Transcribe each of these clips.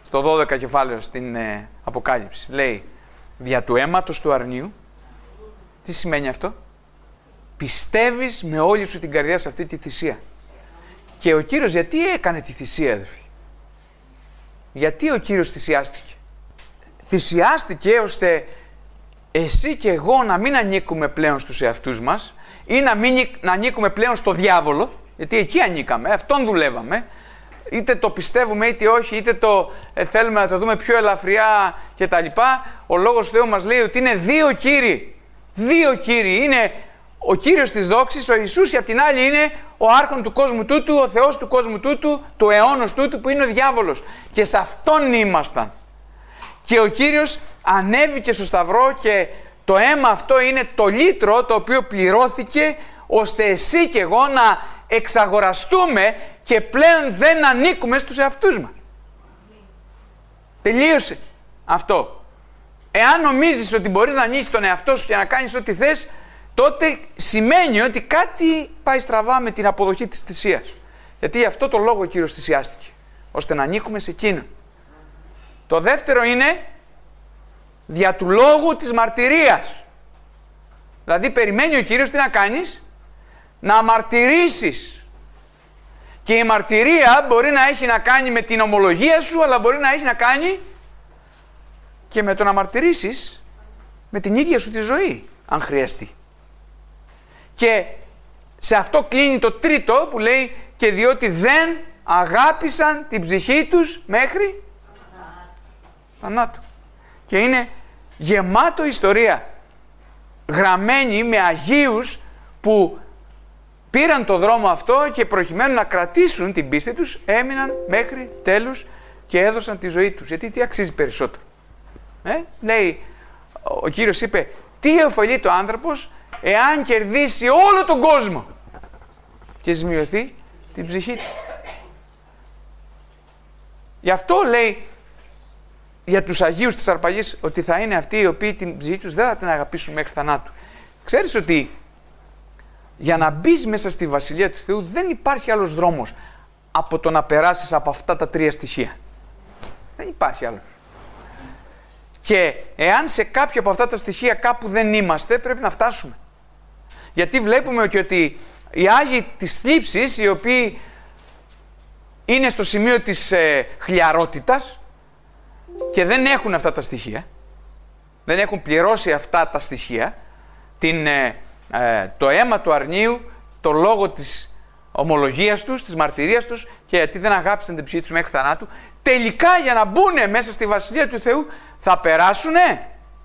στο 12 κεφάλαιο στην Αποκάλυψη. Λέει, δια του αίματος του αρνίου. Τι σημαίνει αυτό? Πιστεύεις με όλη σου την καρδιά σε αυτή τη θυσία. Και ο Κύριος γιατί έκανε τη θυσία, αδερφοί? Γιατί ο Κύριος θυσιάστηκε? Θυσιάστηκε ώστε εσύ και εγώ να μην ανήκουμε πλέον στους εαυτούς μας ή να ανήκουμε πλέον στο διάβολο, γιατί εκεί ανήκαμε, αυτόν δουλεύαμε, είτε το πιστεύουμε είτε όχι, είτε το θέλουμε να το δούμε πιο ελαφριά κτλ. Ο Λόγος του Θεού μας λέει ότι είναι δύο κύριοι. Δύο κύριοι. Είναι ο Κύριος της δόξης, ο Ιησούς, και απ' την άλλη είναι ο άρχον του κόσμου τούτου, ο Θεός του κόσμου τούτου, του αιώνος τούτου, που είναι ο διάβολος. Και σε αυτόν ήμασταν. Και ο Κύριος ανέβηκε στο Σταυρό και το αίμα αυτό είναι το λίτρο το οποίο πληρώθηκε ώστε εσύ και εγώ να εξαγοραστούμε και πλέον δεν ανήκουμε στους εαυτούς μας. Τελείωσε αυτό. Εάν νομίζεις ότι μπορείς να ανοίξεις τον εαυτό σου και να κάνεις ό,τι θες, τότε σημαίνει ότι κάτι πάει στραβά με την αποδοχή της θυσίας. Γιατί γι' αυτό το λόγο ο Κύριος θυσιάστηκε, ώστε να ανήκουμε σε εκείνον. Το δεύτερο είναι δια του λόγου της μαρτυρίας. Δηλαδή περιμένει ο Κύριος τι να κάνεις? Να μαρτυρήσεις. Και η μαρτυρία μπορεί να έχει να κάνει με την ομολογία σου, αλλά μπορεί να έχει να κάνει και με το να μαρτυρήσεις με την ίδια σου τη ζωή, αν χρειαστεί. Και σε αυτό κλείνει το τρίτο που λέει, και διότι δεν αγάπησαν την ψυχή τους μέχρι θανάτου. Και είναι γεμάτο ιστορία, γραμμένη με Αγίους που πήραν το δρόμο αυτό και προκειμένου να κρατήσουν την πίστη τους έμειναν μέχρι τέλους και έδωσαν τη ζωή τους. Γιατί τι αξίζει περισσότερο? Λέει, ο Κύριος είπε, τι ωφελεί το άνθρωπος εάν κερδίσει όλο τον κόσμο και ζημιωθεί την ψυχή του? Γι' αυτό λέει για τους Αγίους της Αρπαγής ότι θα είναι αυτοί οι οποίοι την ψυχή τους δεν θα την αγαπήσουν μέχρι θανάτου. Ξέρεις ότι για να μπεις μέσα στη Βασιλεία του Θεού δεν υπάρχει άλλος δρόμος από το να περάσεις από αυτά τα τρία στοιχεία. Δεν υπάρχει άλλο. Και εάν σε κάποιο από αυτά τα στοιχεία κάπου δεν είμαστε, πρέπει να φτάσουμε. Γιατί βλέπουμε και ότι οι Άγιοι της θλίψης, οι οποίοι είναι στο σημείο της χλιαρότητας και δεν έχουν αυτά τα στοιχεία, δεν έχουν πληρώσει αυτά τα στοιχεία, το αίμα του αρνίου, το λόγο της ομολογίας τους, της μαρτυρίας τους, και γιατί δεν αγάπησαν την ψυχή τους μέχρι θανάτου, τελικά για να μπουν μέσα στη Βασιλεία του Θεού θα περάσουνε.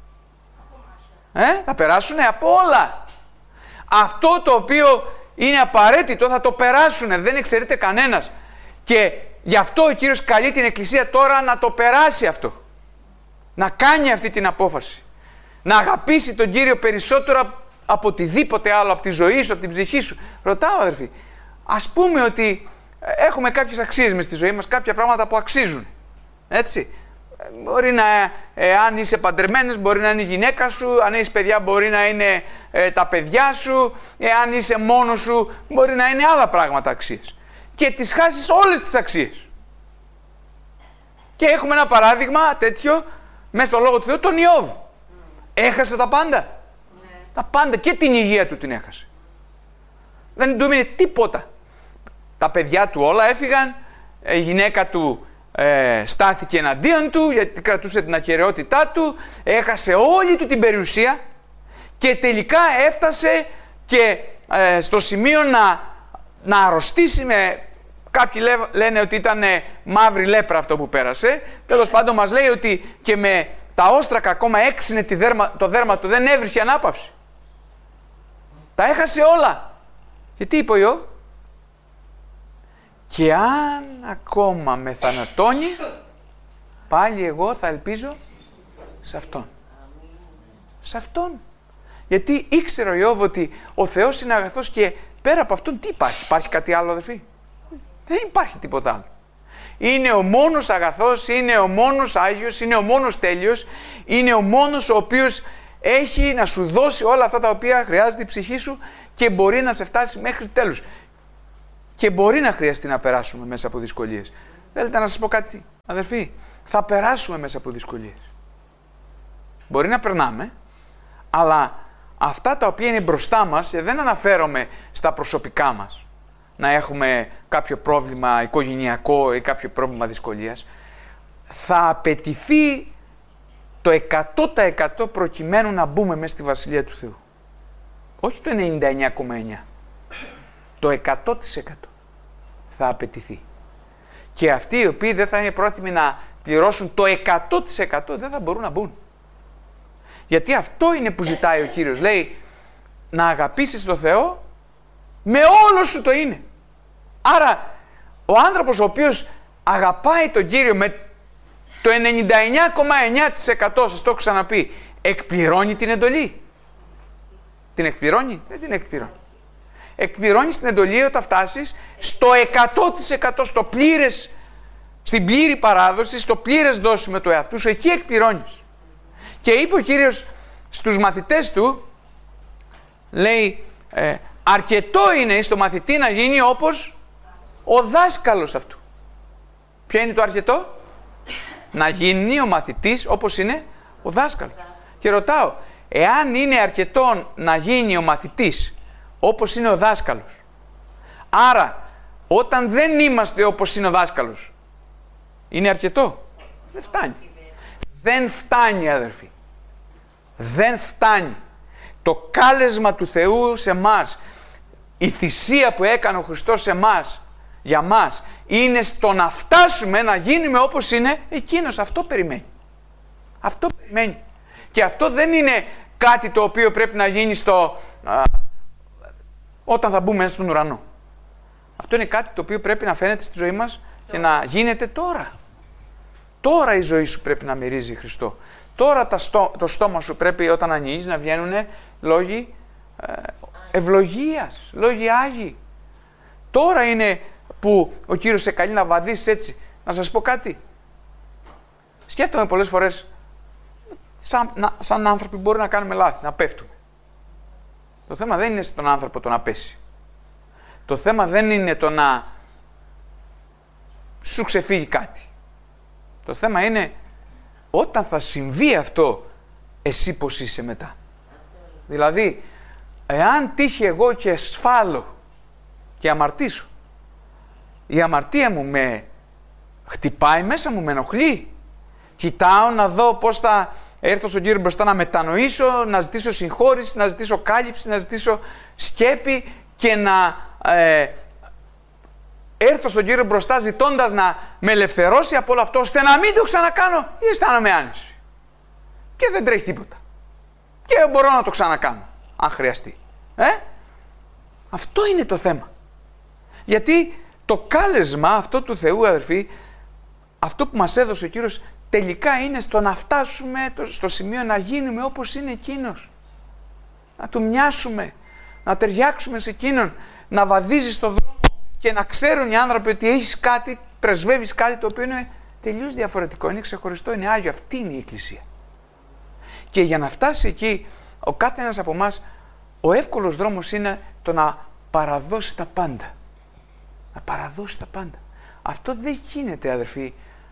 Θα περάσουνε από όλα. Αυτό το οποίο είναι απαραίτητο θα το περάσουνε, δεν εξαιρείται κανένας. Και γι' αυτό ο Κύριος καλεί την Εκκλησία τώρα να το περάσει αυτό. Να κάνει αυτή την απόφαση. Να αγαπήσει τον Κύριο περισσότερο από οτιδήποτε άλλο, από τη ζωή σου, από την ψυχή σου. Ρωτάω, αδερφοί, ας πούμε ότι έχουμε κάποιες αξίες μες στη ζωή μας, κάποια πράγματα που αξίζουν. Έτσι. Μπορεί να, αν είσαι παντρεμένος, μπορεί να είναι η γυναίκα σου, αν έχεις παιδιά μπορεί να είναι τα παιδιά σου, αν είσαι μόνος σου μπορεί να είναι άλλα πράγματα αξίες. Και τις χάσεις όλες τις αξίες. Και έχουμε ένα παράδειγμα τέτοιο μέσα στο Λόγο του Θεού, τον Ιώβ. Έχασε τα πάντα. Τα πάντα, και την υγεία του την έχασε. Δεν του έμεινε τίποτα. Τα παιδιά του όλα έφυγαν, η γυναίκα του στάθηκε εναντίον του γιατί κρατούσε την ακεραιότητά του, έχασε όλη του την περιουσία και τελικά έφτασε και στο σημείο να αρρωστήσει με... Κάποιοι λένε ότι ήταν μαύρη λέπρα αυτό που πέρασε. Τέλος πάντων μας λέει ότι και με τα όστρακα ακόμα έξινε το δέρμα του, δεν έβρισκε ανάπαυση. Τα έχασε όλα. Και τι είπε ο Ιώβ? Και αν ακόμα με θανατώνει, πάλι εγώ θα ελπίζω σε Αυτόν. Σε Αυτόν. Γιατί ήξερε ο Ιώβ ότι ο Θεός είναι αγαθός και πέρα από Αυτόν τι υπάρχει? Υπάρχει κάτι άλλο, αδελφοί? Δεν υπάρχει τίποτα άλλο. Είναι ο μόνος αγαθός, είναι ο μόνος Άγιος, είναι ο μόνος τέλειος, είναι ο μόνος ο οποίος έχει να σου δώσει όλα αυτά τα οποία χρειάζεται η ψυχή σου και μπορεί να σε φτάσει μέχρι τέλους. Και μπορεί να χρειαστεί να περάσουμε μέσα από δυσκολίες. Θέλετε να σας πω κάτι, αδερφοί? θα περάσουμε μέσα από δυσκολίες. Μπορεί να περνάμε, αλλά αυτά τα οποία είναι μπροστά μας, δεν αναφέρομαι στα προσωπικά μας, να έχουμε κάποιο πρόβλημα οικογενειακό ή κάποιο πρόβλημα δυσκολίας, θα απαιτηθεί το 100% προκειμένου να μπούμε μέσα στη Βασιλεία του Θεού. Όχι το 99,9%. Το 100% θα απαιτηθεί. Και αυτοί οι οποίοι δεν θα είναι πρόθυμοι να πληρώσουν το 100% δεν θα μπορούν να μπουν. Γιατί αυτό είναι που ζητάει ο Κύριος. Λέει να αγαπήσεις τον Θεό με όλο σου το είναι. Άρα ο άνθρωπος ο οποίος αγαπάει τον Κύριο με το 99,9%, σας το έχω ξαναπεί, εκπληρώνει την εντολή. Την εκπληρώνει? Δεν την εκπληρώνει. Εκπληρώνεις την εντολή όταν φτάσεις στο 100%, στο πλήρες, στην πλήρη παράδοση, στο πλήρες δώσιμο του εαυτού σου, εκεί εκπληρώνεις. Και είπε ο Κύριος στους μαθητές του, λέει, αρκετό είναι στο μαθητή να γίνει όπως ο δάσκαλος αυτού. Ποιο είναι το αρκετό? Να γίνει ο μαθητής όπως είναι ο δάσκαλος. Και ρωτάω, εάν είναι αρκετό να γίνει ο μαθητής όπως είναι ο δάσκαλος, άρα όταν δεν είμαστε όπως είναι ο δάσκαλος, είναι αρκετό? Δεν φτάνει. Δεν φτάνει, αδερφοί. Δεν φτάνει. Το κάλεσμα του Θεού σε μας, η θυσία που έκανε ο Χριστός σε μας, για μας, είναι στο να φτάσουμε να γίνουμε όπως είναι εκείνος. Αυτό περιμένει. Αυτό περιμένει. Και αυτό δεν είναι κάτι το οποίο πρέπει να γίνει όταν θα μπούμε μέσα στον ουρανό. Αυτό είναι κάτι το οποίο πρέπει να φαίνεται στη ζωή μας και να γίνεται τώρα. Τώρα η ζωή σου πρέπει να μυρίζει Χριστό. Τώρα το στόμα σου πρέπει όταν ανοίγεις να βγαίνουν λόγοι ευλογίας, λόγοι άγιοι. Τώρα είναι που ο Κύριος σε καλεί να βαδίσεις έτσι. Να σας πω κάτι. Σκέφτομαι πολλές φορές, σαν άνθρωποι μπορεί να κάνουμε λάθη, να πέφτουμε. Το θέμα δεν είναι στον άνθρωπο το να πέσει. Το θέμα δεν είναι το να σου ξεφύγει κάτι. Το θέμα είναι όταν θα συμβεί αυτό, εσύ πώς είσαι μετά. Δηλαδή, εάν τύχει εγώ και σφάλω και αμαρτήσω, η αμαρτία μου με χτυπάει μέσα μου, με ενοχλεί. Κοιτάω να δω πώς θα έρθω στον Κύριο μπροστά να μετανοήσω, να ζητήσω συγχώρηση, να ζητήσω κάλυψη, να ζητήσω σκέπη και να έρθω στον Κύριο μπροστά ζητώντας να με ελευθερώσει από όλο αυτό, ώστε να μην το ξανακάνω, ή αισθάνομαι άνεση. Και δεν τρέχει τίποτα. Και μπορώ να το ξανακάνω, αν χρειαστεί. Αυτό είναι το θέμα. Γιατί το κάλεσμα αυτό του Θεού, αδερφοί, αυτό που μας έδωσε ο Κύριος, τελικά είναι στο να φτάσουμε στο σημείο να γίνουμε όπως είναι Εκείνος. Να Του μοιάσουμε, να ταιριάξουμε σε Εκείνον, να βαδίζεις στον δρόμο και να ξέρουν οι άνθρωποι ότι έχεις κάτι, πρεσβεύεις κάτι το οποίο είναι τελείως διαφορετικό, είναι ξεχωριστό, είναι Άγιο. Αυτή είναι η Εκκλησία. Και για να φτάσει εκεί, ο κάθε ένας από εμάς, ο εύκολος δρόμος είναι το να παραδώσει τα πάντα. Να παραδώσει τα πάντα. Αυτό δεν γίνεται, αδερφοί,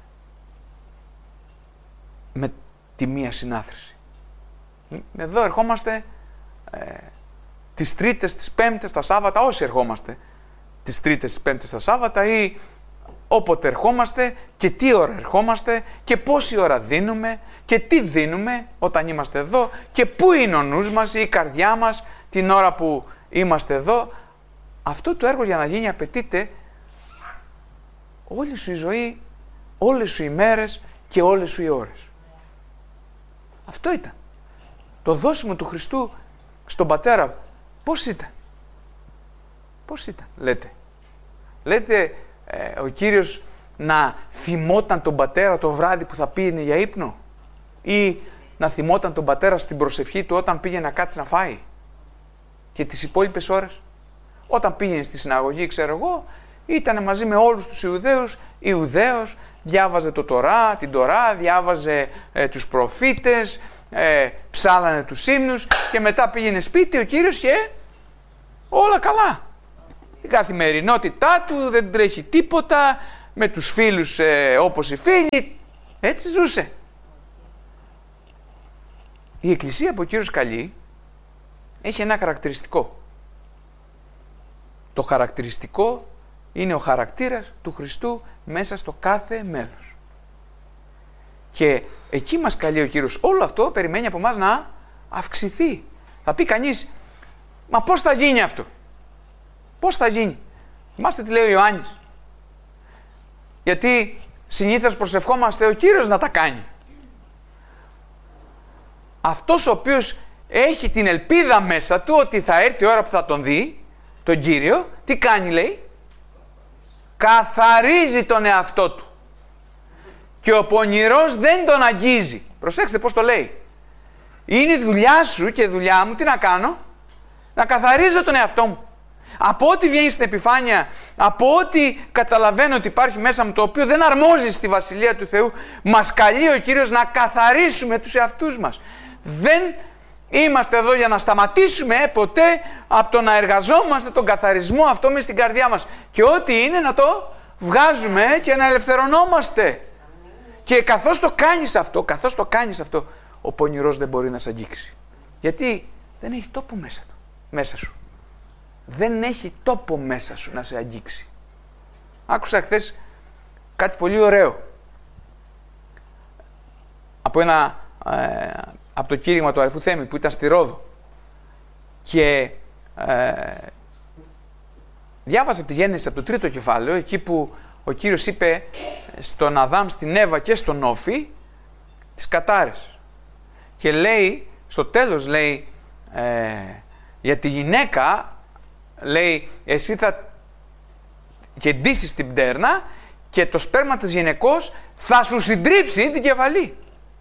με τη μία συνάθρηση. Εδώ ερχόμαστε τις Τρίτες, τις Πέμπτες, τα Σάββατα, όσοι ερχόμαστε τις Τρίτες, τις Πέμπτες, τα Σάββατα ή όποτε ερχόμαστε και τι ώρα ερχόμαστε και πόση ώρα δίνουμε και τι δίνουμε όταν είμαστε εδώ και πού είναι ο νους μας ή η καρδιά μας την ώρα που είμαστε εδώ. Αυτό το έργο για να γίνει απαιτείται όλη σου η ζωή, όλες σου οι μέρες και όλες σου οι ώρες. Αυτό ήταν. Το δώσιμο του Χριστού στον Πατέρα πώς ήταν. Πώς ήταν, λέτε. Λέτε ο Κύριος να θυμόταν τον Πατέρα το βράδυ που θα πήγαινε για ύπνο ή να θυμόταν τον Πατέρα στην προσευχή του όταν πήγαινε να κάτσει να φάει και τις υπόλοιπες ώρες. Όταν πήγαινε στη συναγωγή, ξέρω εγώ, ήταν μαζί με όλους τους Ιουδαίους, διάβαζε το Τορά, την Τορά, διάβαζε τους προφήτες, ψάλανε τους ύμνους και μετά πήγαινε σπίτι ο Κύριος και όλα καλά. Η καθημερινότητά του δεν τρέχει τίποτα, με τους φίλους όπως οι φίλοι, Έτσι ζούσε. Η Εκκλησία που ο Κύριος καλεί έχει ένα χαρακτηριστικό. Το χαρακτηριστικό είναι ο χαρακτήρας του Χριστού μέσα στο κάθε μέλος. Και εκεί μας καλεί ο Κύριος. Όλο αυτό περιμένει από εμάς να αυξηθεί. Θα πει κανείς, μα πώς θα γίνει αυτό? Πώς θα γίνει? Θυμάστε τι λέει ο Ιωάννης. Γιατί συνήθως προσευχόμαστε ο Κύριος να τα κάνει. Αυτός ο οποίος έχει την ελπίδα μέσα του ότι θα έρθει η ώρα που θα τον δει, τον Κύριο, τι κάνει λέει? Καθαρίζει τον εαυτό του. Και ο πονηρός δεν τον αγγίζει. Προσέξτε πώς το λέει. Είναι η δουλειά σου και η δουλειά μου τι να κάνω? Να καθαρίζω τον εαυτό μου. Από ό,τι βγαίνει στην επιφάνεια, από ό,τι καταλαβαίνω ότι υπάρχει μέσα μου, το οποίο δεν αρμόζει στη Βασιλεία του Θεού, μας καλεί ο Κύριος να καθαρίσουμε τους εαυτούς μας. Δεν είμαστε εδώ για να σταματήσουμε ποτέ από το να εργαζόμαστε τον καθαρισμό αυτό μες στην καρδιά μας. Και ό,τι είναι να το βγάζουμε και να ελευθερωνόμαστε. Και καθώς το κάνεις αυτό, ο πονηρός δεν μπορεί να σε αγγίξει. Γιατί δεν έχει τόπο μέσα σου. Δεν έχει τόπο μέσα σου να σε αγγίξει. Άκουσα χθες κάτι πολύ ωραίο. Από το κήρυγμα του Αρεφού Θέμη που ήταν στη Ρόδο. Και διάβασα από τη Γέννηση από το 3ο κεφάλαιο, εκεί που ο Κύριος είπε στον Αδάμ, στην Εύα και στον Όφη τις κατάρες. Και λέει, στο τέλος λέει, για τη γυναίκα, λέει, εσύ θα κεντήσεις την πτέρνα και το σπέρμα της γυναικός θα σου συντρίψει την κεφαλή.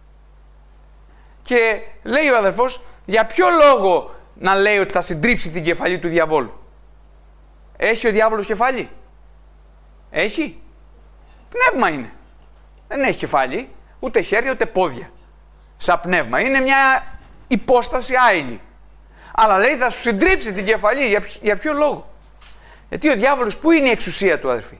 Και λέει ο αδερφός, για ποιο λόγο να λέει ότι θα συντρίψει την κεφαλή του διαβόλου? Έχει ο διάβολος κεφάλι? Έχει? Πνεύμα είναι. Δεν έχει κεφάλι, ούτε χέρια, ούτε πόδια. Σαν πνεύμα. Είναι μια υπόσταση άειλη. Αλλά λέει θα σου συντρίψει την κεφαλή. Για ποιο λόγο? Γιατί ο διάβολος πού είναι η εξουσία του, αδερφοί?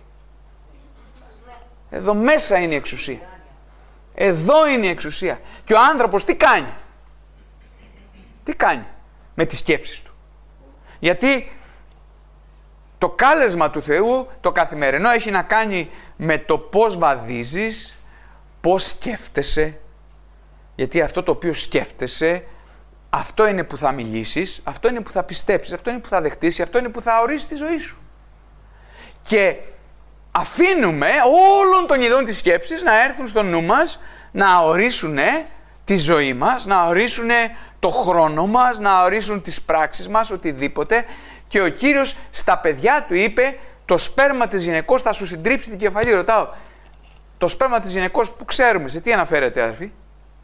Εδώ μέσα είναι η εξουσία. Εδώ είναι η εξουσία. Και ο άνθρωπος τι κάνει? Τι κάνει με τις σκέψεις του? Γιατί το κάλεσμα του Θεού, το καθημερινό, έχει να κάνει με το πώς βαδίζεις, πώς σκέφτεσαι. Γιατί αυτό το οποίο σκέφτεσαι, αυτό είναι που θα μιλήσεις, αυτό είναι που θα πιστέψεις, αυτό είναι που θα δεχτείς, αυτό είναι που θα ορίσει τη ζωή σου. Και αφήνουμε όλων των ειδών της σκέψης να έρθουν στο νου μας, να ορίσουν τη ζωή μας, να ορίσουν το χρόνο μας, να ορίσουν τις πράξεις μας, οτιδήποτε. Και ο Κύριος στα παιδιά του είπε, το σπέρμα της γυναικός θα σου συντρίψει την κεφαλή. Ρωτάω, το σπέρμα της γυναικός που ξέρουμε, σε τι αναφέρεται, αδερφοί?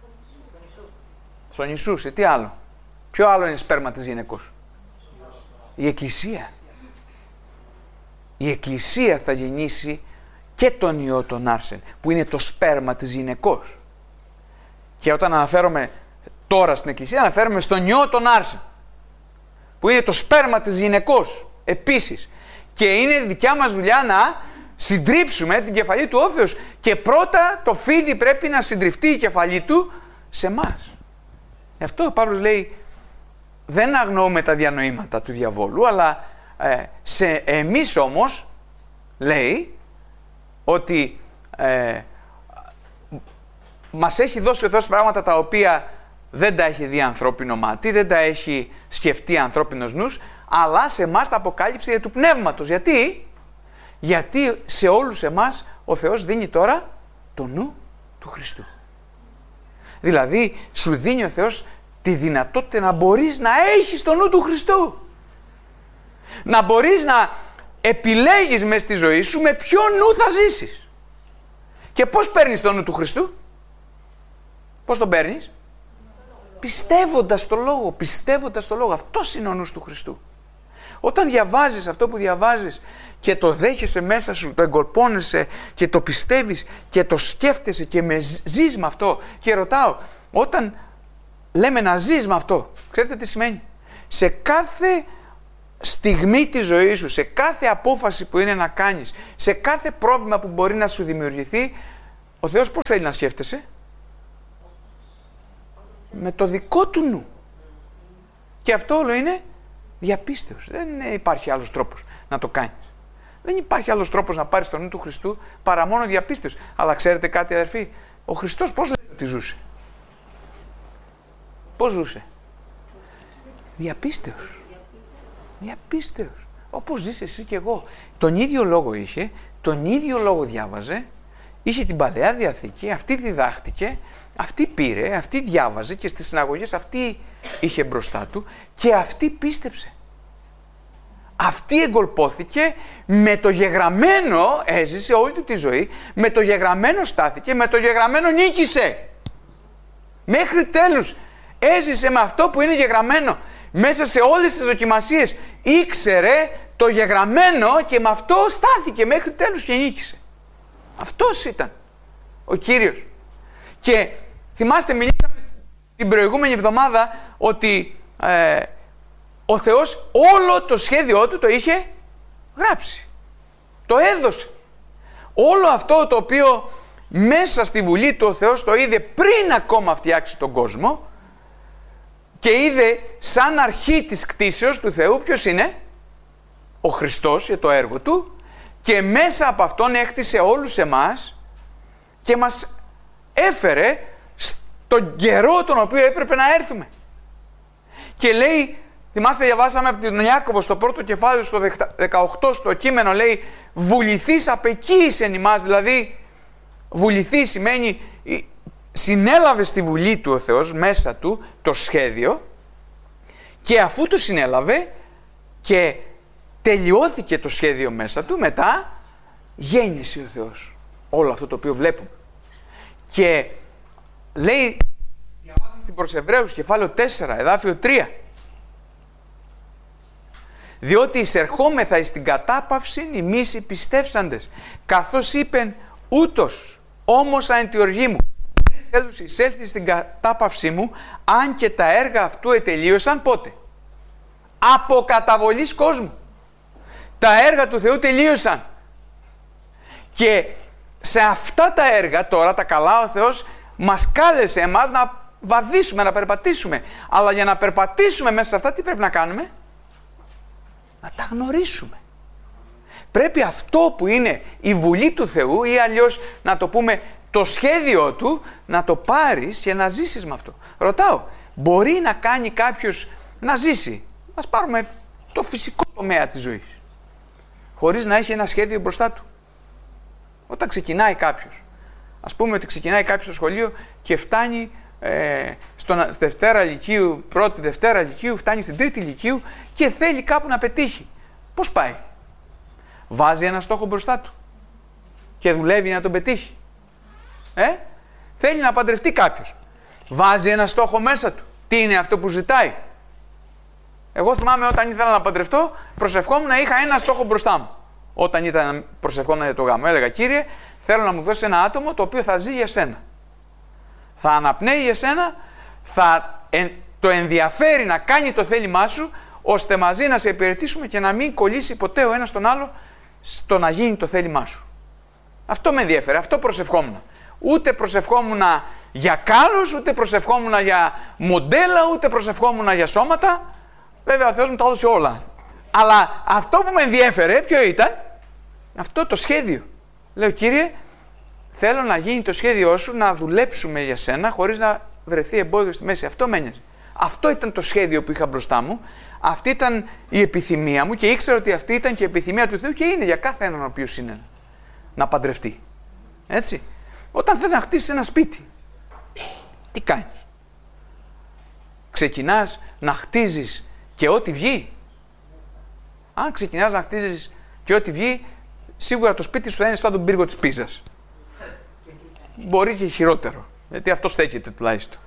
Στον Ιησού, σε τι άλλο? Ποιο άλλο είναι σπέρμα της γυναικός? Η Εκκλησία. Η Εκκλησία θα γεννήσει και τον Υιό τον Άρσεν, που είναι το σπέρμα της γυναικός. Και όταν αναφέρομαι τώρα στην Εκκλησία, αναφέρομαι στον Υιό τον Άρσεν, που είναι το σπέρμα της γυναικός επίσης. Και είναι δικιά μας δουλειά να συντρίψουμε την κεφαλή του όφεως. Και πρώτα το φίδι πρέπει να συντριφτεί η κεφαλή του σε εμάς. Γι' αυτό ο Παύλος λέει, δεν αγνοούμε τα διανοήματα του διαβόλου, αλλά σε εμείς όμως, λέει, ότι μας έχει δώσει ο Θεός πράγματα τα οποία δεν τα έχει δει ανθρώπινο μάτι, δεν τα έχει σκεφτεί ανθρώπινος νους, αλλά σε εμάς τα αποκάλυψε για του Πνεύματος. Γιατί σε όλους εμάς ο Θεός δίνει τώρα το νου του Χριστού. Δηλαδή σου δίνει ο Θεός τη δυνατότητα να μπορείς να έχεις το νου του Χριστού. Να μπορείς να επιλέγεις μες στη ζωή σου με ποιο νου θα ζήσεις. Και πώς παίρνεις το νου του Χριστού? Πώς τον παίρνεις? Πιστεύοντας το Λόγο, πιστεύοντας το Λόγο. Αυτός είναι ο νους του Χριστού. Όταν διαβάζεις αυτό που διαβάζεις και το δέχεσαι μέσα σου, το εγκολπώνεσαι και το πιστεύεις και το σκέφτεσαι και ζεις με αυτό. Και ρωτάω, όταν λέμε να ζεις με αυτό, ξέρετε τι σημαίνει? Σε κάθε στιγμή της ζωής σου, σε κάθε απόφαση που είναι να κάνεις, σε κάθε πρόβλημα που μπορεί να σου δημιουργηθεί, Ο Θεός πώς θέλει να σκέφτεσαι? Με το δικό του νου. Και αυτό όλο είναι διαπίστεως. Δεν υπάρχει άλλος τρόπος να το κάνεις. Δεν υπάρχει άλλος τρόπος να πάρεις το νου του Χριστού παρά μόνο διαπίστεως. Αλλά ξέρετε κάτι, αδερφοί, ο Χριστός πώς λέει ότι ζούσε? Πώς ζούσε? Διαπίστεως. Διαπίστεως. Όπως ζεις εσύ και εγώ. Τον ίδιο λόγο είχε, τον ίδιο λόγο διάβαζε, είχε την Παλαιά Διαθήκη, αυτή διδάχτηκε, αυτή πήρε, αυτή διάβαζε και στις συναγωγές αυτή είχε μπροστά του και αυτή πίστεψε. Αυτή εγκολπώθηκε, με το γεγραμμένο έζησε όλη του τη ζωή, με το γεγραμμένο στάθηκε, με το γεγραμμένο νίκησε. Μέχρι τέλους έζησε με αυτό που είναι γεγραμμένο. Μέσα σε όλες τις δοκιμασίες ήξερε το γεγραμμένο και με αυτό στάθηκε μέχρι τέλους και νίκησε. Αυτός ήταν ο Κύριος. Και θυμάστε, μιλήσαμε την προηγούμενη εβδομάδα ότι ο Θεός όλο το σχέδιό του το είχε γράψει. Το έδωσε. Όλο αυτό το οποίο μέσα στη Βουλή του ο Θεός το είδε πριν ακόμα φτιάξει τον κόσμο και είδε σαν αρχή της κτήσεως του Θεού ποιος είναι? Ο Χριστός για το έργο του, και μέσα από αυτόν έκτισε όλους εμάς και μας έφερε στον καιρό τον οποίο έπρεπε να έρθουμε. Και λέει, θυμάστε, διαβάσαμε από τον Ιάκωβο στο πρώτο κεφάλαιο στο 18 στο κείμενο, λέει βουληθείς απ' εκεί εισεν ημάς, δηλαδή βουληθή σημαίνει συνέλαβε στη Βουλή του ο Θεός μέσα του το σχέδιο, και αφού το συνέλαβε και τελειώθηκε το σχέδιο μέσα του, μετά γέννησε ο Θεός όλο αυτό το οποίο βλέπουμε. Και λέει, διαβάζαμε στην προς Εβραίους κεφάλαιο 4 εδάφιο 3, διότι εισερχόμεθα εις την κατάπαυση ημείς οι πιστεύσαντες, καθώς είπεν ούτως όμως αν τη οργή μου δεν θέλω εισέλθει στην κατάπαυση μου, αν και τα έργα αυτού ετελείωσαν πότε? Από καταβολής κόσμου. Τα έργα του Θεού τελείωσαν. Και σε αυτά τα έργα τώρα, τα καλά, ο Θεός μας κάλεσε εμάς να βαδίσουμε, να περπατήσουμε. Αλλά για να περπατήσουμε μέσα σε αυτά, τι πρέπει να κάνουμε? Να τα γνωρίσουμε. Πρέπει αυτό που είναι η Βουλή του Θεού, ή αλλιώς να το πούμε το σχέδιο του, να το πάρεις και να ζήσεις με αυτό. Ρωτάω, μπορεί να κάνει κάποιος να ζήσει, ας πάρουμε το φυσικό τομέα της ζωής, χωρίς να έχει ένα σχέδιο μπροστά του? Όταν ξεκινάει κάποιος, ας πούμε ότι ξεκινάει κάποιος στο σχολείο και φτάνει στη Δευτέρα Λυκείου, πρώτη Δευτέρα Λυκείου, φτάνει στην Τρίτη Λυκείου και θέλει κάπου να πετύχει. Πώς πάει? Βάζει ένα στόχο μπροστά του και δουλεύει να τον πετύχει. Θέλει να παντρευτεί κάποιος. Βάζει ένα στόχο μέσα του. Τι είναι αυτό που ζητάει? Εγώ θυμάμαι όταν ήθελα να παντρευτώ, προσευχόμουν να είχα ένα στόχο μπροστά μου. Όταν ήταν προσευχόμουν για το γάμο, έλεγα, Κύριε, θέλω να μου δώσεις ένα άτομο το οποίο θα ζει για σένα. Θα αναπνέει για σένα, θα το ενδιαφέρει να κάνει το θέλημά σου, ώστε μαζί να σε υπηρετήσουμε και να μην κολλήσει ποτέ ο ένας τον άλλο στο να γίνει το θέλημά σου. Αυτό με ενδιαφέρει, αυτό προσευχόμουν. Ούτε προσευχόμουν για κάλος, ούτε προσευχόμουν για μοντέλα, ούτε προσευχόμουν για σώματα. Βέβαια ο Θεός μου τα έδωσε όλα. Αλλά αυτό που με ενδιέφερε, ποιο ήταν? Αυτό το σχέδιο. Λέω, Κύριε, θέλω να γίνει το σχέδιό σου, να δουλέψουμε για σένα χωρίς να βρεθεί εμπόδιο στη μέση. Αυτό με ένοιαζε. Αυτό ήταν το σχέδιο που είχα μπροστά μου. Αυτή ήταν η επιθυμία μου και ήξερα ότι αυτή ήταν και η επιθυμία του Θεού και είναι για κάθε έναν ο οποίος είναι να παντρευτεί. Έτσι. Όταν θες να χτίσεις ένα σπίτι, τι κάνεις? Ξεκινάς να χτίζεις και ό,τι βγει? Αν ξεκινάς να χτίζεις και ό,τι βγει, σίγουρα το σπίτι σου θα είναι σαν τον πύργο της Πίζας. Μπορεί και χειρότερο, γιατί αυτό στέκεται τουλάχιστον.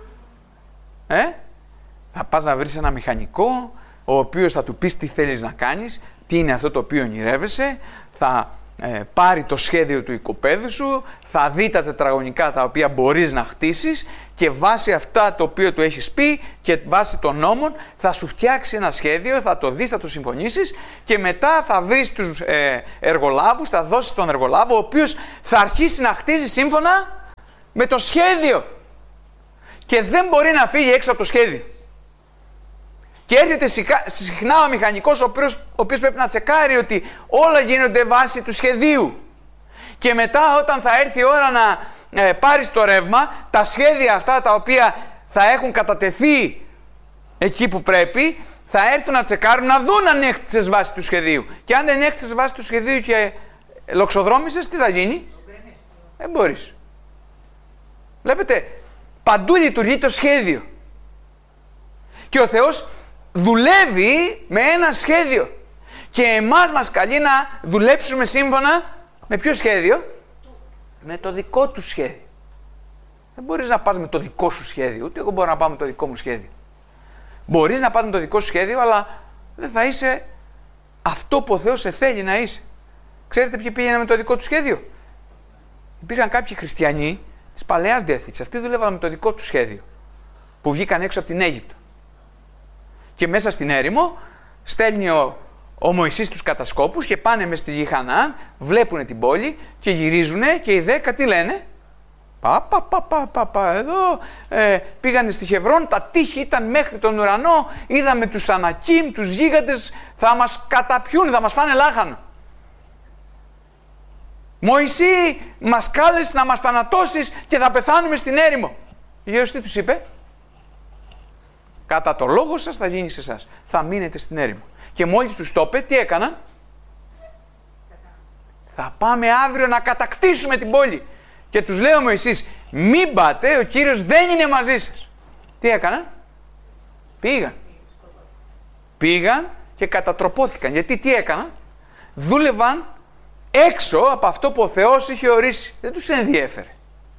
Θα πας να βρεις ένα μηχανικό, ο οποίος θα του πεις τι θέλεις να κάνεις, τι είναι αυτό το οποίο ονειρεύεσαι, θα πάρει το σχέδιο του οικοπαίδου σου, θα δει τα τετραγωνικά τα οποία μπορείς να χτίσεις και βάσει αυτά το οποίο του έχεις πει και βάσει των νόμων θα σου φτιάξει ένα σχέδιο, θα το δεις, θα το συμφωνήσεις και μετά θα βρεις τους εργολάβους, θα δώσεις τον εργολάβο ο οποίος θα αρχίσει να χτίζει σύμφωνα με το σχέδιο και δεν μπορεί να φύγει έξω από το σχέδιο. Και έρχεται συχνά ο μηχανικός ο οποίος πρέπει να τσεκάρει ότι όλα γίνονται βάσει του σχεδίου. Και μετά όταν θα έρθει η ώρα να πάρεις το ρεύμα, τα σχέδια αυτά τα οποία θα έχουν κατατεθεί εκεί που πρέπει, θα έρθουν να τσεκάρουν να δουν αν έχτισες βάσει του σχεδίου. Και αν δεν έχτισες βάσει του σχεδίου και λοξοδρόμησες, τι θα γίνει? Δεν μπορείς. Βλέπετε, παντού λειτουργεί το σχέδιο. Και ο Θεός δουλεύει με ένα σχέδιο. Και εμάς μας καλεί να δουλέψουμε σύμφωνα με ποιο σχέδιο? Με το δικό του σχέδιο. Δεν μπορείς να πας με το δικό σου σχέδιο, ούτε εγώ μπορώ να πάω με το δικό μου σχέδιο. Μπορείς να πας με το δικό σου σχέδιο, αλλά δεν θα είσαι αυτό που ο Θεός σε θέλει να είσαι. Ξέρετε ποιοι πήγαιναν με το δικό του σχέδιο? Υπήρχαν κάποιοι χριστιανοί της Παλαιάς Διαθήκης. Αυτοί δούλευαν με το δικό του σχέδιο. Που βγήκαν έξω από την Αίγυπτο. Και μέσα στην έρημο στέλνει ο Μωυσής τους κατασκόπους και πάνε μες στη γη Χαναάν, βλέπουν την πόλη και γυρίζουνε και οι 10 τι λένε? Εδώ πήγανε στη Χεβρόν, τα τείχη ήταν μέχρι τον ουρανό, είδαμε τους Ανακίμ, τους γίγαντες, θα μας καταπιούν, θα μας φάνε λάχανο. Μωυσή, μας κάλεσες να μας θανατώσεις και θα πεθάνουμε στην έρημο. Ο Γέρος τι τους είπε? Κατά το λόγο σας θα γίνει σε εσάς. Θα μείνετε στην έρημο. Και μόλις τους το είπε, τι έκαναν? Θα πάμε αύριο να κατακτήσουμε την πόλη. Και τους λέω Μωυσής, μην πάτε, ο Κύριος δεν είναι μαζί σας. Τι έκαναν? Πήγαν και κατατροπώθηκαν. Γιατί τι έκαναν? Δούλευαν έξω από αυτό που ο Θεός είχε ορίσει. Δεν τους ενδιέφερε.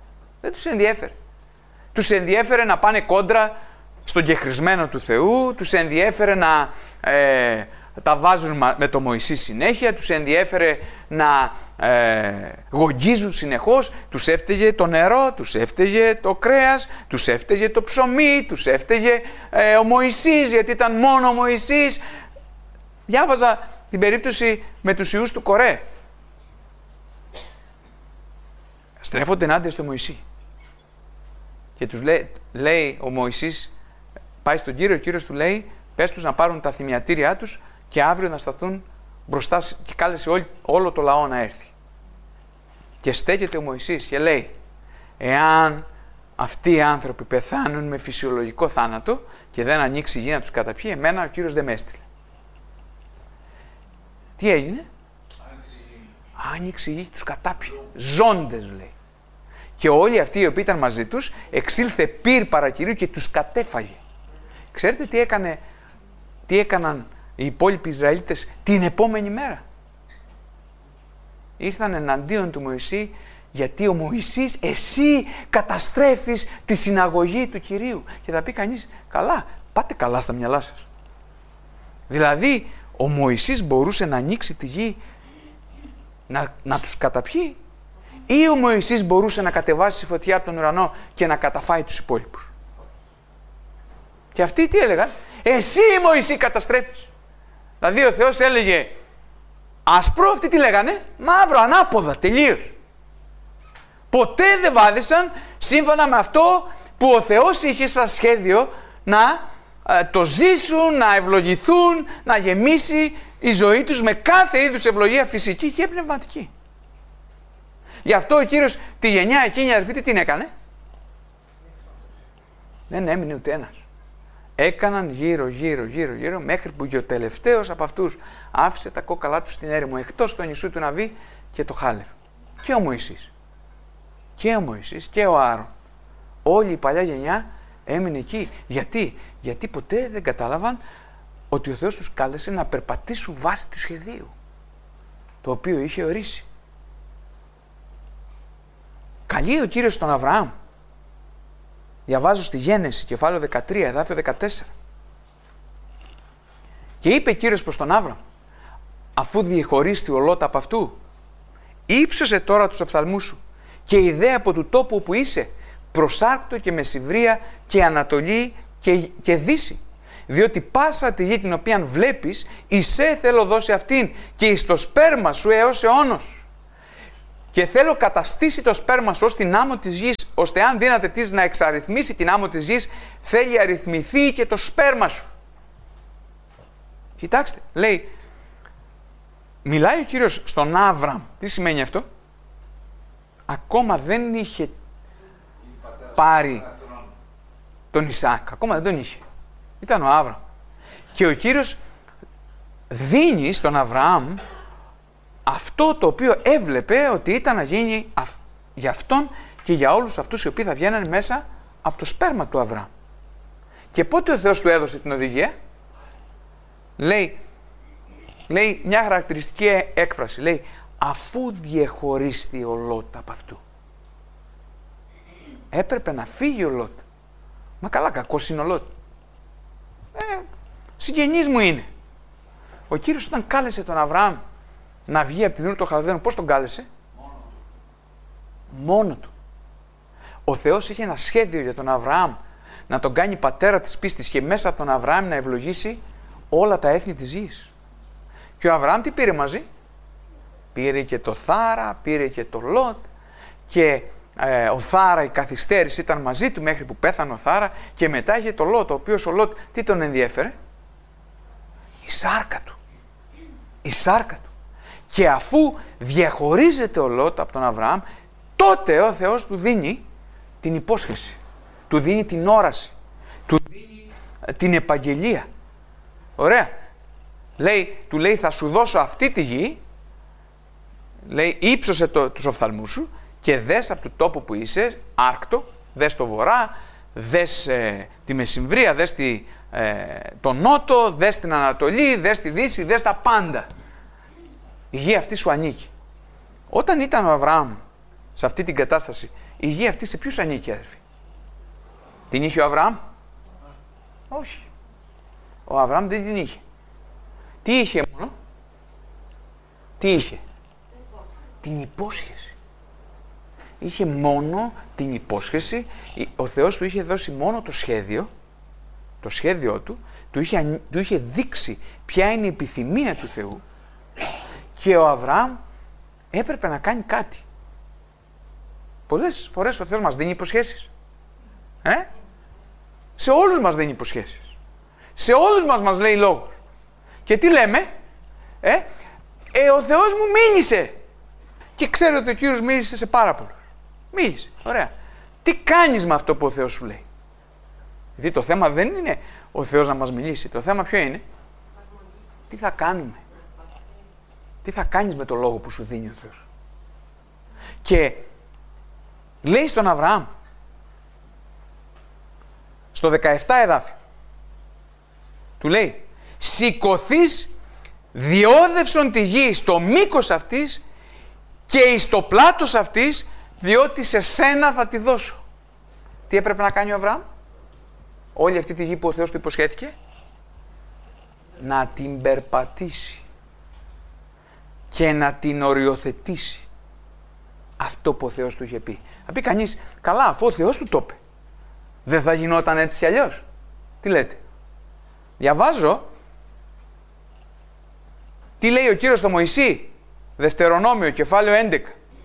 Τους ενδιέφερε να πάνε κόντρα στον κεχρισμένο του Θεού, τους ενδιέφερε να τα βάζουν με το Μωυσή συνέχεια, τους ενδιέφερε να γογγίζουν συνεχώς, τους έφταιγε το νερό, τους έφταιγε το κρέας, τους έφταιγε το ψωμί, τους έφταιγε ο Μωυσής, γιατί ήταν μόνο ο Μωυσής. Διάβαζα την περίπτωση με τους ιούς του Κορέ. Στρέφονται ενάντια στο Μωυσή. Και τους λέει ο Μωυσής, πάει στον Κύριο, ο Κύριος του λέει, πες τους να πάρουν τα θυμιατήριά τους και αύριο να σταθούν μπροστά και κάλεσε όλο το λαό να έρθει. Και στέκεται ο Μωυσής και λέει, εάν αυτοί οι άνθρωποι πεθάνουν με φυσιολογικό θάνατο και δεν ανοίξει η γη να τους καταπιεί, εμένα ο Κύριος δεν με έστειλε. Τι έγινε? Άνοιξε η γη και τους κατάπιε. Ζώντες λέει. Και όλοι αυτοί οι οποίοι ήταν μαζί τους, εξήλθε πυρ παρακυρίου και τους κατέφαγε. Ξέρετε τι έκαναν οι υπόλοιποι Ισραηλίτες την επόμενη μέρα? Ήρθαν εναντίον του Μωυσή, γιατί ο Μωυσής, εσύ καταστρέφεις τη συναγωγή του Κυρίου. Και θα πει κανείς, καλά, πάτε καλά στα μυαλά σας. Δηλαδή, ο Μωυσής μπορούσε να ανοίξει τη γη, να τους καταπιεί, ή ο Μωυσής μπορούσε να κατεβάσει φωτιά από τον ουρανό και να καταφάει τους υπόλοιπους? Και αυτοί τι έλεγαν? Εσύ Μωυσή καταστρέφεις. Δηλαδή ο Θεός έλεγε άσπρο, αυτοί τι λέγανε? Μαύρο, ανάποδα, τελείως. Ποτέ δεν βάδισαν σύμφωνα με αυτό που ο Θεός είχε σαν σχέδιο να το ζήσουν, να ευλογηθούν, να γεμίσει η ζωή τους με κάθε είδους ευλογία φυσική και πνευματική. Γι' αυτό ο Κύριος τη γενιά εκείνη, αδερφοί, τι έκανε? Δεν έμεινε ούτε ένας. Έκαναν γύρω μέχρι που και ο τελευταίος από αυτούς άφησε τα κόκαλά του στην έρημο, εκτός του νησού του Ναβί και το Χάλευ. Και ο Μωυσής και ο Άρων. Όλη η παλιά γενιά έμεινε εκεί. Γιατί ποτέ δεν κατάλαβαν ότι ο Θεός τους κάλεσε να περπατήσουν βάσει του σχεδίου το οποίο είχε ορίσει. Καλεί ο Κύριος τον Αβραάμ. Διαβάζω στη Γένεση, κεφάλαιο 13, εδάφιο 14. Και είπε Κύριος προς τον Άβραμ, αφού διεχωρίστη ο Λώτ από αυτού, ύψωσε τώρα τους οφθαλμούς σου και ιδέα από του τόπου όπου είσαι, προσάρκτο και μεσημβρία και ανατολή και δύση. Διότι πάσα τη γη την οποία βλέπεις, εισέ θέλω δώσει αυτήν και εις το σπέρμα σου έως αιώνος. Και θέλω καταστήσει το σπέρμα σου ως την άμμο της γης, ώστε αν δύναται της να εξαριθμίσει την άμμο της γης, θέλει αριθμηθεί και το σπέρμα σου. Κοιτάξτε, λέει, μιλάει ο Κύριος στον Άβραμ. Τι σημαίνει αυτό? Ακόμα δεν είχε πάρει τον Ισαάκ. Ακόμα δεν τον είχε. Ήταν ο Άβραμ. Και ο Κύριος δίνει στον Αβραάμ αυτό το οποίο έβλεπε ότι ήταν να γίνει για αυτόν και για όλους αυτούς οι οποίοι θα βγαίνουν μέσα από το σπέρμα του Αβραάμ. Και πότε ο Θεός του έδωσε την οδηγία? Λέει μια χαρακτηριστική έκφραση. Λέει, αφού διεχωρίστη ο Λότ από αυτού. Έπρεπε να φύγει ο Λότ. Μα καλά, κακός είναι ο Λότ. Συγγενής μου είναι. Ο Κύριος όταν κάλεσε τον Αβραάμ να βγει από την Ούρ των Χαλδαίων, πώς τον κάλεσε? Μόνο του. Ο Θεός είχε ένα σχέδιο για τον Αβραάμ να τον κάνει πατέρα της πίστης και μέσα από τον Αβραάμ να ευλογήσει όλα τα έθνη της γης. Και ο Αβραάμ τι πήρε μαζί? Πήρε και το Θάρα, πήρε και το Λότ και ο Θάρα η καθυστέρηση ήταν μαζί του μέχρι που πέθανε ο Θάρα και μετά είχε το Λότ, ο οποίος ο Λότ τι τον ενδιέφερε? Η σάρκα του. Η σάρκα του. Και αφού διαχωρίζεται ο Λότ από τον Αβραάμ, τότε ο Θεός του δίνει την υπόσχεση, του δίνει την όραση, του δίνει την επαγγελία. Ωραία. Του λέει θα σου δώσω αυτή τη γη, λέει ύψωσε τους οφθαλμούς σου και δες από τον τόπο που είσαι, άρκτο, δες το βορρά, δες τη μεσημβρία, δες τον νότο, δες την ανατολή, δες τη δύση, δες τα πάντα. Η γη αυτή σου ανήκει. Όταν ήταν ο Αβραάμ σε αυτή την κατάσταση, η γη αυτή σε ποιους ανήκει, αδερφοί? Την είχε ο Αβραάμ? Όχι. Ο Αβραάμ δεν την είχε. Τι είχε μόνο? Τι είχε? Την υπόσχεση. Είχε μόνο την υπόσχεση. Ο Θεός του είχε δώσει μόνο το σχέδιο. Το σχέδιό του του είχε δείξει ποια είναι η επιθυμία του Θεού και ο Αβραάμ έπρεπε να κάνει κάτι. Πολλές φορές ο Θεός μας δίνει υποσχέσεις. Σε όλους μας δίνει υποσχέσεις. Σε όλους μας λέει λόγους. Και τι λέμε? Ο Θεός μου μίλησε. Και ξέρω ότι ο Κύριος μίλησε σε πάρα πολλούς. Μίλησε. Ωραία. Τι κάνεις με αυτό που ο Θεός σου λέει? Γιατί το θέμα δεν είναι ο Θεός να μας μιλήσει. Το θέμα ποιο είναι? Τι θα κάνουμε? Τι θα κάνεις με το λόγο που σου δίνει ο Θεός? Και λέει στον Αβραάμ στο 17 εδάφιο του λέει σηκωθείς διόδευσον τη γη στο μήκος αυτής και εις το πλάτος αυτής, διότι σε σένα θα τη δώσω. Τι έπρεπε να κάνει ο Αβραάμ? Όλη αυτή τη γη που ο Θεός του υποσχέθηκε, να την περπατήσει και να την οριοθετήσει. Αυτό που ο Θεός του είχε πει. Θα πει κανείς, καλά, αφού ο Θεός του το είπε, δεν θα γινόταν έτσι κι αλλιώς? Τι λέτε? Διαβάζω τι λέει ο Κύριος στο Μωυσή, Δευτερονόμιο, κεφάλαιο 11,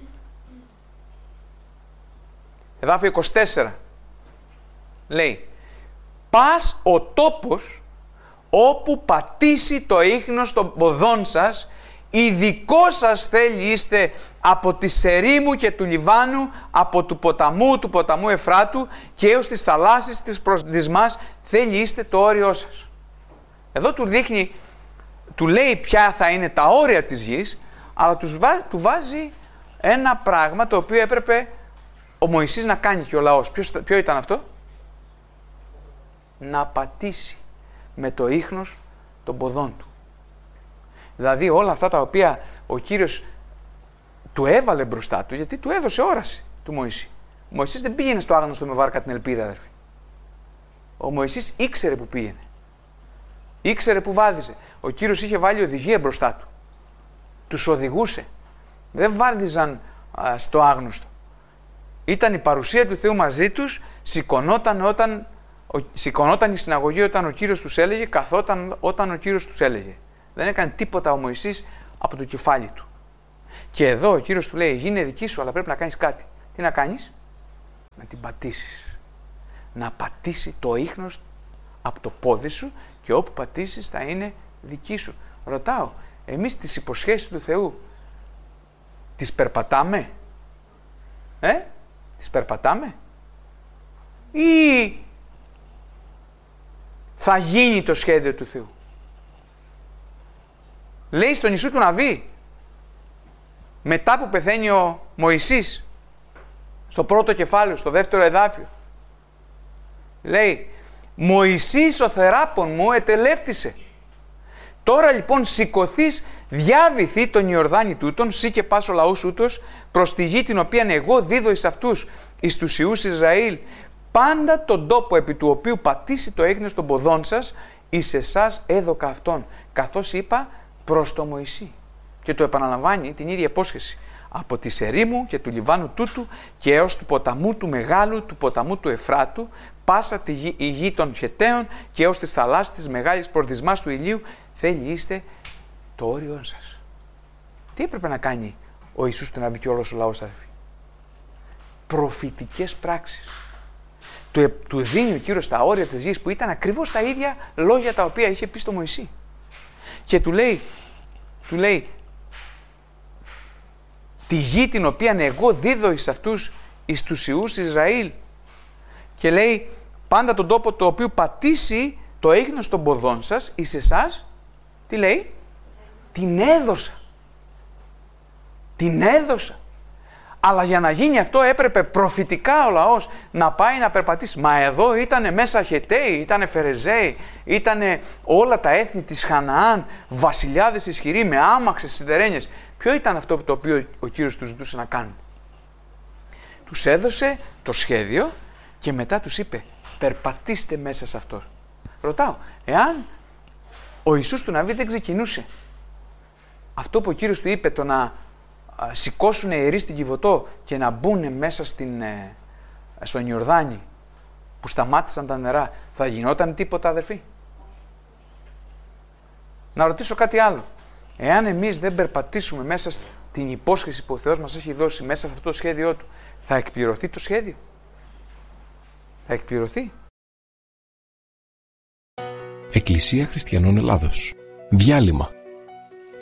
εδάφιο 24. Λέει, πας ο τόπος όπου πατήσει το ίχνος των ποδών σας, ειδικό σας θέλει είστε από τη ερήμου και του Λιβάνου, από του ποταμού Εφράτου και έως τις θαλάσσης της προσδισμάς θέλει είστε το όριό σας. Εδώ του λέει ποια θα είναι τα όρια της γης, αλλά του βάζει ένα πράγμα το οποίο έπρεπε ο Μωυσής να κάνει και ο λαός. Ποιο ήταν αυτό? Να πατήσει με το ίχνος των ποδών του. Δηλαδή όλα αυτά τα οποία ο Κύριος του έβαλε μπροστά του, γιατί του έδωσε όραση του Μωυσή. Ο Μωυσής δεν πήγαινε στο άγνωστο με βάρκα την ελπίδα, αδερφοί. Ο Μωυσής ήξερε που πήγαινε. Ήξερε που βάδιζε. Ο Κύριος είχε βάλει οδηγία μπροστά του. Τους οδηγούσε. Δεν βάδιζαν στο άγνωστο. ήταν η παρουσία του Θεού μαζί τους, σηκωνόταν η συναγωγή όταν ο Κύριος τους έλεγε, καθόταν όταν ο Κύριος τους έλεγε. Δεν έκανε τίποτα ο Μωυσής από το κεφάλι του. Και εδώ ο Κύριος του λέει, γίνε δική σου, αλλά πρέπει να κάνεις κάτι. Τι να κάνεις? Να την πατήσεις. Να πατήσει το ίχνος από το πόδι σου και όπου πατήσεις θα είναι δική σου. Ρωτάω, εμείς τις υποσχέσεις του Θεού τις περπατάμε? Τις περπατάμε? Ή θα γίνει το σχέδιο του Θεού? Λέει στον Ιησού του Ναβί, μετά που πεθαίνει ο Μωυσής, στο πρώτο κεφάλαιο, στο δεύτερο εδάφιο, λέει, Μωυσής ο θεράπων μου ετελεύτησε. Τώρα λοιπόν σηκωθείς, διάβηθη τον Ιορδάνη τούτον, σύ και πας ο λαός ούτως, προς τη γη την οποία εγώ δίδω εις αυτούς, εις τους ιούς Ισραήλ, πάντα τον τόπο επί του οποίου πατήσει το έγνος των ποδών σας, εις εσάς έδωκα αυτόν, καθώς είπα προς το Μωυσή. Και το επαναλαμβάνει την ίδια υπόσχεση. Από τη ερήμου και του Λιβάνου τούτου και έως του ποταμού του Μεγάλου, του ποταμού του Εφράτου, πάσα η γη των Χεταίων και έως της θαλάσσης της μεγάλης πορδισμάς του ηλίου, θέλει είστε το όριό σας. Τι έπρεπε να κάνει ο Ιησούς του Ναβί και όλος ο λαός, αδελφοί? Προφητικές πράξεις. Του δίνει ο Κύριος τα όρια της γης που ήταν ακριβώς τα ίδια λόγια τα οποία είχε πει στο Μωυσή. Και του λέει τη γη την οποία εγώ δίδω εις αυτούς, εις τους ιούς Ισραήλ, και λέει πάντα τον τόπο το οποίο πατήσει το έγνος των ποδών σας, εις εσάς, τι λέει? Την έδωσα. Την έδωσα. Αλλά για να γίνει αυτό έπρεπε προφητικά ο λαός να πάει να περπατήσει. Μα εδώ ήτανε μέσα Χεταίοι, ήτανε Φερεζαίοι, ήτανε όλα τα έθνη της Χαναάν, βασιλιάδες ισχυροί με άμαξες σιδερένιες. Ποιο ήταν αυτό το οποίο ο Κύριος τους ζητούσε να κάνουν? Τους έδωσε το σχέδιο και μετά τους είπε, περπατήστε μέσα σε αυτό. Ρωτάω, εάν ο Ιησούς του Ναβί δεν ξεκινούσε αυτό που ο Κύριος του είπε, το να σηκώσουν ιερείς στην Κιβωτό και να μπουν μέσα στον Ιορδάνη που σταμάτησαν τα νερά, θα γινόταν τίποτα, αδερφοί? Να ρωτήσω κάτι άλλο. Εάν εμείς δεν περπατήσουμε μέσα στην υπόσχεση που ο Θεός μας έχει δώσει, μέσα σε αυτό το σχέδιό του, θα εκπληρωθεί το σχέδιο? Θα εκπληρωθεί? Εκκλησία Χριστιανών Ελλάδος. Διάλειμμα.